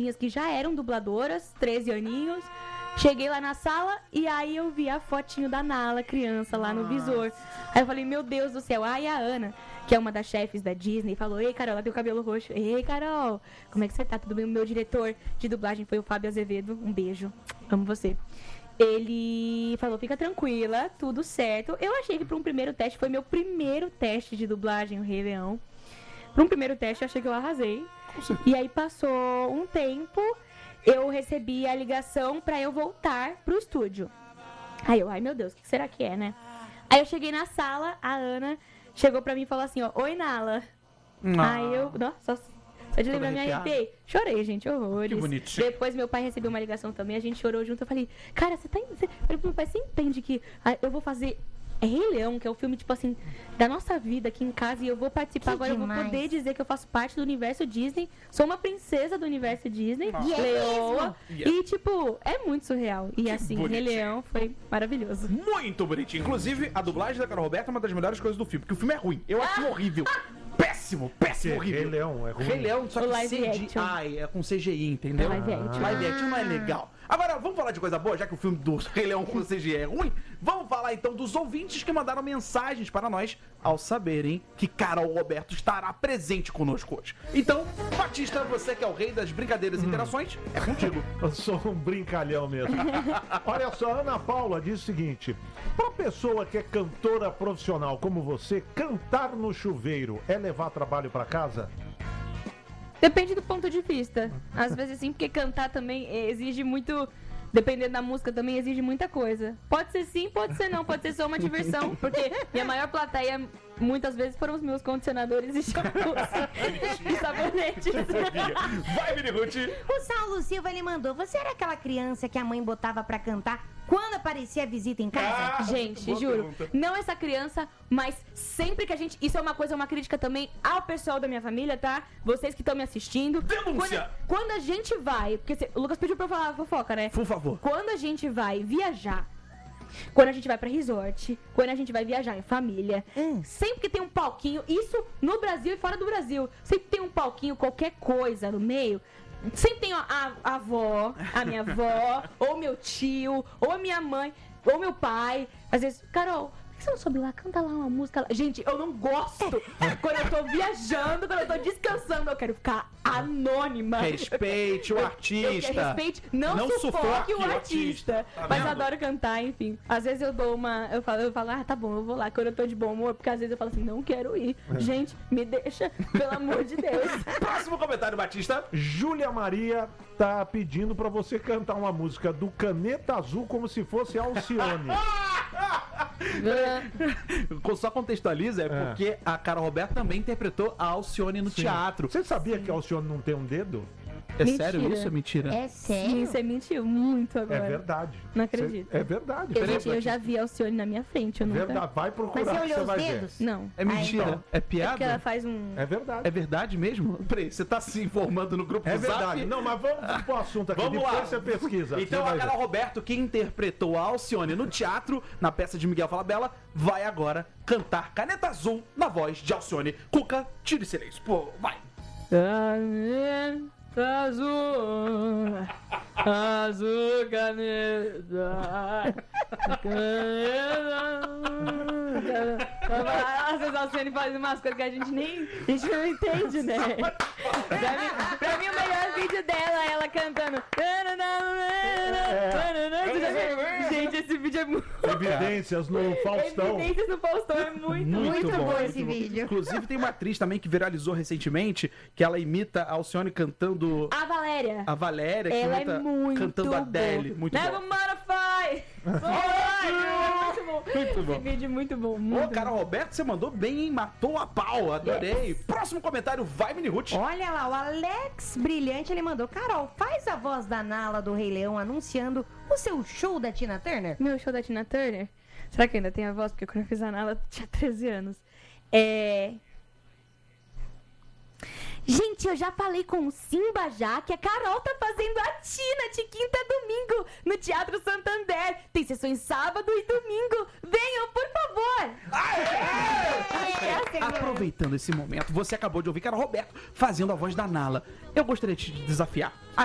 amigas minhas que já eram dubladoras, 13 aninhos. Cheguei lá na sala e aí eu vi a fotinho da Nala, criança, lá no visor. Aí eu falei, meu Deus do céu. Aí a Ana, que é uma das chefes da Disney, falou, ei, Carol, ela tem o cabelo roxo. Ei, Carol, como é que você tá? Tudo bem? O meu diretor de dublagem foi o Fábio Azevedo. Um beijo. Amo você. Ele falou, fica tranquila, tudo certo. Eu achei que para um primeiro teste, foi meu primeiro teste de dublagem, o Rei Leão. Para um primeiro teste, eu achei que eu arrasei. E aí passou um tempo, eu recebi a ligação pra eu voltar pro estúdio. Aí eu, ai meu Deus, o que será que é, né? Aí eu cheguei na sala, a Ana chegou pra mim e falou assim, ó, oi, Nala. Aí eu, nossa, só de lembrar, me arrepiei. Chorei, gente, horrores. Que bonitinho. Depois meu pai recebeu uma ligação também, a gente chorou junto. Eu falei, cara, você falei pro meu pai, você entende que eu vou fazer Rei Leão, que é o filme, tipo assim, da nossa vida aqui em casa, e eu vou participar Que agora, demais. eu vou poder dizer que eu faço parte do universo Disney, sou uma princesa do universo Disney, leoa, e tipo, é muito surreal. E assim, Rei bonitinho. Leão foi maravilhoso. Muito bonitinho. Inclusive, a dublagem da Carol Roberta é uma das melhores coisas do filme, porque o filme é ruim. Eu acho horrível. Péssimo, péssimo, horrível. Rei Leão é ruim. Rei Leão, só O que live action. CGI, é com CGI, entendeu? Live action. Live action não é legal. Agora, vamos falar de coisa boa, já que o filme do Rei Leão com CGI é ruim? Vamos falar então dos ouvintes que mandaram mensagens para nós ao saberem que Carol Roberto estará presente conosco hoje. Então, Batista, você que é o rei das brincadeiras e interações, é contigo. Eu sou um brincalhão mesmo. Olha só, Ana Paula diz o seguinte: pra pessoa que é cantora profissional como você, cantar no chuveiro é levar trabalho pra casa? Depende do ponto de vista. Às vezes sim, porque cantar também exige muito. Dependendo da música também exige muita coisa. Pode ser sim, pode ser não, pode ser só uma diversão. Porque minha maior plateia, muitas vezes, foram os meus condicionadores e shampoos e sabonetes. Vai, Mini Ruth! O Saulo Silva, ele mandou, você era aquela criança que a mãe botava pra cantar quando aparecia a visita em casa? Gente, boa juro, pergunta. não essa criança, mas sempre que a gente... Isso é uma coisa, uma crítica também ao pessoal da minha família, tá? Vocês que estão me assistindo. Denúncia! Quando a gente vai... Porque o Lucas pediu pra eu falar a fofoca, né? Por favor. Quando a gente vai viajar, quando a gente vai pra resort, quando a gente vai viajar em família, sempre que tem um palquinho, isso no Brasil e fora do Brasil, sempre tem um palquinho, qualquer coisa no meio, sempre tem a avó, a minha avó, ou meu tio, ou a minha mãe, ou meu pai. Às vezes, Carol, por que você não sobe lá? Canta lá uma música lá. Gente, eu não gosto. Quando eu tô viajando, quando eu tô descansando, eu quero ficar anônima. Respeite o Eu artista. quero respeite, não sufoque o artista. Tá Mas vendo? eu adoro cantar, enfim. Às vezes eu dou uma. Eu falo, ah, tá bom, eu vou lá quando eu tô de bom humor, porque às vezes eu falo assim, não quero ir. Gente, me deixa, pelo amor de Deus. Próximo comentário, Batista. Júlia Maria tá pedindo pra você cantar uma música do Caneta Azul como se fosse Alcione. Só contextualiza, é porque a Carol Roberta também interpretou a Alcione no teatro. Você sabia que a Alcione não tem um dedo? É Mentira. sério isso? É mentira? É Sim, sério? você mentiu muito É agora. verdade. Não acredito. É verdade. Gente, eu já vi a Alcione na minha frente, eu nunca... Verdade. Vai Mas procurar você que olhou você os vai dedos? Não. É mentira? então. É Porque ela piada? faz um... ver. É verdade. É verdade mesmo? Peraí, você tá se informando no grupo É do Zap? verdade. Não, mas vamos pro assunto aqui. Vamos Depois lá. você pesquisa. Então você a vai Carol ver. Roberto, que interpretou a Alcione no teatro, na peça de Miguel Falabella, vai agora cantar Caneta Azul na voz de Alcione. Cuca, tire silêncio. Pô, vai. Caneta azul, azul caneta, Às vezes a Alcione faz umas coisas que a gente não entende, né? Pra mim o melhor vídeo dela é ela cantando. Gente, esse vídeo é muito... Evidências no Faustão. Evidências no Faustão é muito bom esse vídeo. Inclusive tem uma atriz também que viralizou recentemente, que ela imita a Alcione cantando A Valéria. a Valéria, que Ela imita é muito cantando a Adele. boa. Muito Never bom. modify. Muito bom. Muito bom. Esse vídeo é muito bom. Ô, Muito Carol Roberto, você mandou bem, hein? Matou a pau, adorei. Próximo comentário, vai, Mini Ruth. Olha lá, o Alex Brilhante, ele mandou, Carol, faz a voz da Nala do Rei Leão anunciando o seu show da Tina Turner. Meu show da Tina Turner. Será que ainda tem a voz? Porque quando eu fiz a Nala, eu tinha 13 anos. Gente, eu já falei com o Simba já que a Carol tá fazendo a Tina de quinta a domingo no Teatro Santander. Tem sessões sábado e domingo. Venham, por favor. Aproveitando esse momento, você acabou de ouvir Carol Roberto fazendo a voz da Nala. Eu gostaria de te desafiar